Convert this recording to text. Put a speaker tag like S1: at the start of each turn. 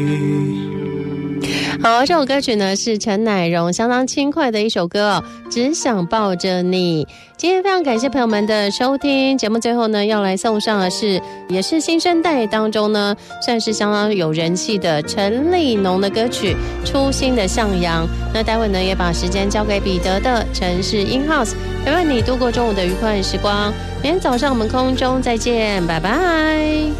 S1: 好，这首歌曲呢是陈乃荣相当轻快的一首歌哦，只想抱着你。今天非常感谢朋友们的收听，节目最后呢要来送上的是也是新生代当中呢算是相当有人气的陈立农的歌曲《初心的向阳》。那待会呢也把时间交给彼得的城市 in house， 陪伴你度过中午的愉快时光。明天早上我们空中再见，拜拜。